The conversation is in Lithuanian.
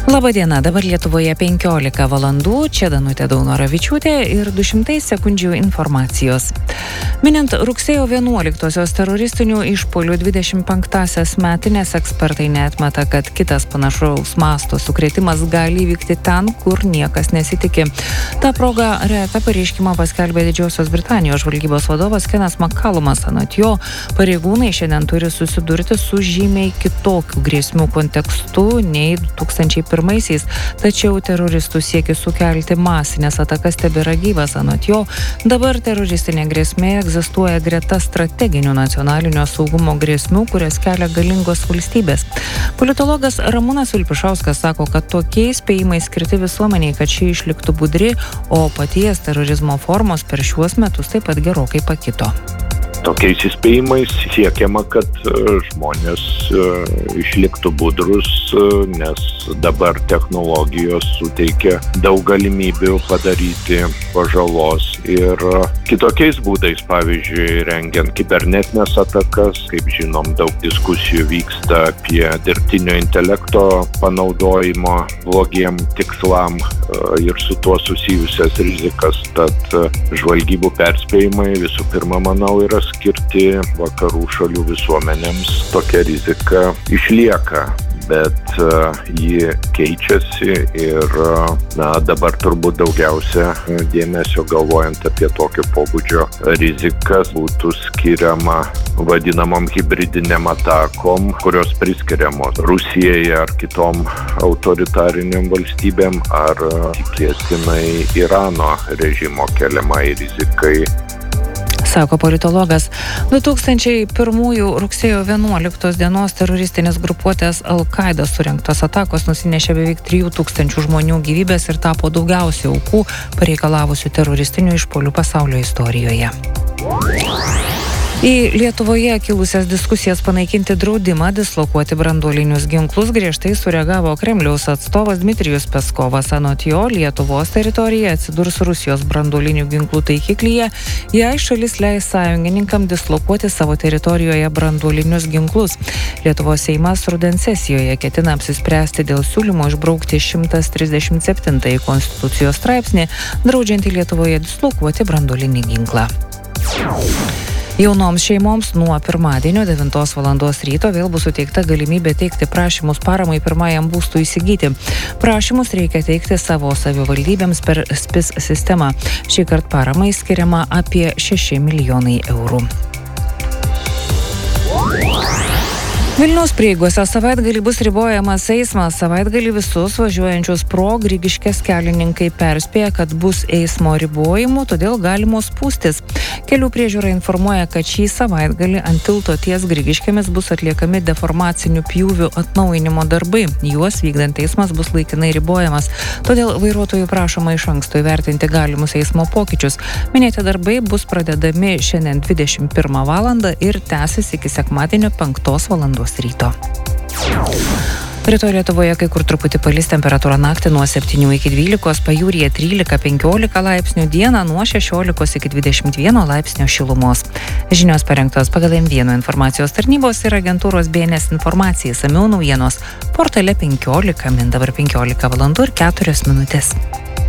Labadiena, dabar Lietuvoje 15 valandų, čia Danutė Daunoravičiūtė ir 200 sekundžių informacijos. Minint rugsėjo 11-osios teroristinių išpuolių 25-asias metinės, ekspertai neatmeta, kad kitas panašaus masto sukrėtimas gali įvykti ten, kur niekas nesitikė. Ta proga retą pareiškimą paskelbė Didžiosios Britanijos žvalgybos vadovas Kenas Makkalumas. Anot jo, pareigūnai šiandien turi susidurti su žymiai kitokiu grėsmių kontekstu nei 2001-aisiais, tačiau teroristų siekis sukelti masinės atakas tebėra gyvas. Anot jo, dabar teroristinė grėsmė egzistuoja greta strateginių nacionalinio saugumo grėsmių, kurias kelia galingos valstybės. Politologas Ramūnas Vilpišauskas sako, kad tokie įspėjimai skirti visuomeniai, kad ši išliktų budri, o paties terorizmo formos per šiuos metus taip pat gerokai pakito. Tokiais įspėjimais siekiama, kad žmonės išliktų budrus, nes dabar technologijos suteikia daug galimybių padaryti pažalos ir kitokiais būdais, pavyzdžiui, rengiant kibernetinės atakas. Kaip žinom, daug diskusijų vyksta apie dirbtinio intelekto panaudojimo blogiem tikslam ir su tuo susijusias rizikas. Tad žvalgybų perspėjimai visų pirma, manau, yra skirti vakarų šalių visuomenėms. Tokia rizika išlieka, bet ji keičiasi ir dabar turbūt daugiausia dėmesio galvojant apie tokio pobūdžio rizikas būtų skiriama vadinamom hibridiniam atakom, kurios priskiriamos Rusijai ar kitom autoritariniam valstybėm ar tikėtinai Irano režimo keliamai rizikai. Sako politologas. 2001 rugsėjo 11 dienos teroristinės grupuotės Al-Qaeda surengtos atakos nusinešė beveik 3000 žmonių gyvybės ir tapo daugiausiai aukų pareikalavusių teroristinių išpuolių pasaulio istorijoje. Į Lietuvoje kilusias diskusijas panaikinti draudimą dislokuoti branduolinius ginklus griežtai sureagavo Kremliaus atstovas Dmitrijus Peskovas. Anot jo, Lietuvos teritorija atsidurs Rusijos branduolinių ginklų taikiklyje, jei šalis leis sąjungininkam dislokuoti savo teritorijoje branduolinius ginklus. Lietuvos Seimas rudens sesijoje ketina apsispręsti dėl siūlymo išbraukti 137 Konstitucijos straipsnį, draudžiantį Lietuvoje dislokuoti branduolinį ginklą. Jaunoms šeimoms nuo pirmadienio 9 valandos ryto vėl bus suteikta galimybė teikti prašymus paramai pirmajam būstui įsigyti. Prašymus reikia teikti savo savivaldybėms per SPIS sistemą. Šįkart paramai skiriama apie 6 milijonai eurų. Vilniaus prieigose savaitgalį bus ribojamas eismas. Savaitgalį visus važiuojančius pro Grigiškės kelininkai perspėja, kad bus eismo ribojimų, todėl galimos spūstys. Kelių priežiūra informuoja, kad šį savaitgalį ant tilto ties Grigiškėmis bus atliekami deformacinių pjūvių atnaujinimo darbai. Juos vykdant eismas bus laikinai ribojamas, todėl vairuotojų prašoma iš anksto įvertinti galimus eismo pokyčius. Minėti darbai bus pradedami šiandien 21 valandą ir tęsis iki sekmadienio 5 valandos ryto. Rytoj Lietuvoje kai kur truputį palis, temperatūra naktį nuo 7 iki 12, pajūryje 13-15 laipsnių, dieną nuo 16 iki 21 laipsnio šilumos. Žinios parengtos pagal M1 informacijos tarnybos ir agentūros BNS informacija. Išsamiau naujienos portale 15 min, dabar 15 valandų ir 4 minutės.